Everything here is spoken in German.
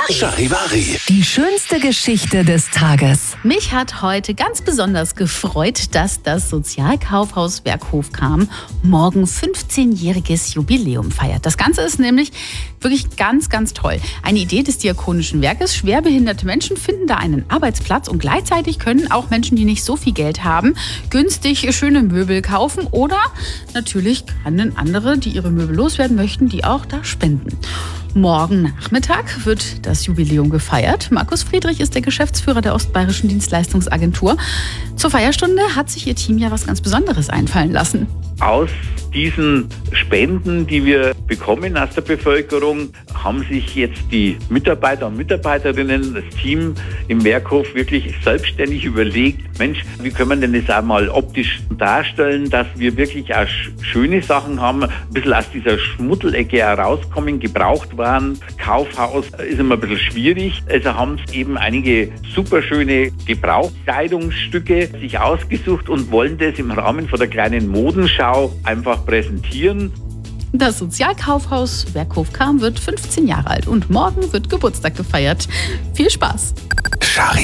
Charivari. Die schönste Geschichte des Tages. Mich hat heute ganz besonders gefreut, dass das Sozialkaufhaus Werkhofkam morgen 15-jähriges Jubiläum feiert. Das Ganze ist nämlich wirklich ganz, ganz toll. Eine Idee des Diakonischen Werkes. Schwerbehinderte Menschen finden da einen Arbeitsplatz und gleichzeitig können auch Menschen, die nicht so viel Geld haben, günstig schöne Möbel kaufen oder natürlich können andere, die ihre Möbel loswerden möchten, die auch da spenden. Morgen Nachmittag wird das Jubiläum gefeiert. Markus Friedrich ist der Geschäftsführer der Ostbayerischen Dienstleistungsagentur. Zur Feierstunde hat sich ihr Team ja was ganz Besonderes einfallen lassen. Aus diesen Spenden, die wir bekommen aus der Bevölkerung, haben sich jetzt die Mitarbeiter und Mitarbeiterinnen, das Team im Werkhof wirklich selbstständig überlegt, Mensch, wie können wir denn das auch mal optisch darstellen, dass wir wirklich auch schöne Sachen haben, ein bisschen aus dieser Schmuddelecke herauskommen, gebraucht waren. Kaufhaus ist immer ein bisschen schwierig, also haben es eben einige super schöne Gebrauchskleidungsstücke sich ausgesucht und wollen das im Rahmen von der kleinen Modenschau einfach präsentieren. Das Sozialkaufhaus Werkhofkam wird 15 Jahre alt und morgen wird Geburtstag gefeiert. Viel Spaß! Charivari.